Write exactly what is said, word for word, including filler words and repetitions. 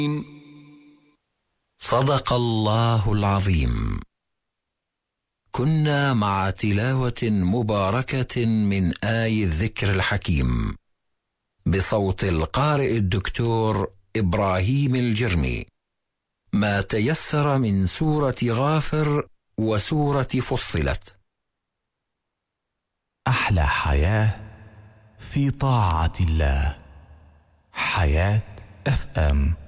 صدق الله العظيم. كنا مع تلاوة مباركة من آي الذكر الحكيم بصوت القارئ الدكتور إبراهيم الجرمي، ما تيسر من سورة غافر وسورة فصلت. أحلى حياة في طاعة الله. حياة اف ام.